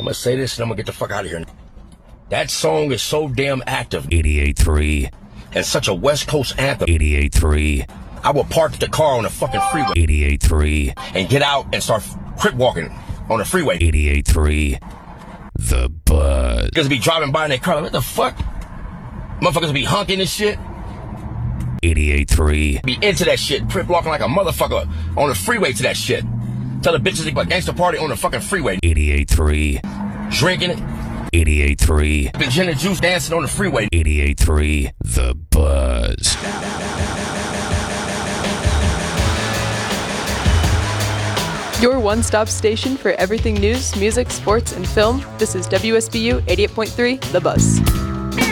I'm gonna say this and I'm gonna get the fuck out of here. That song is so damn active. 88.3. And such a West Coast anthem. 88.3. I will park the car on the fucking freeway. 88.3. And get out and start crip walking on the freeway. 88.3. The Buzz. Because be driving by in their car like, what the fuck? Motherfuckers be honking and shit. 88.3. Be into that shit. Crip walking like a motherfucker on the freeway to that shit. Tell the bitches they like gangster party on the fucking freeway. 88.3. Drinking it. 88.3. The gin and juice dancing on the freeway. 88.3. The Buzz. Your one-stop station for everything news, music, sports, and film. This is WSBU 88.3, The Buzz.